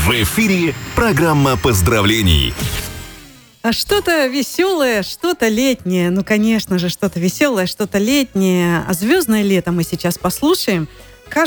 В эфире программа поздравлений. А что-то веселое, что-то летнее. Ну, конечно же, что-то веселое, что-то летнее. А «Звездное лето» мы сейчас послушаем.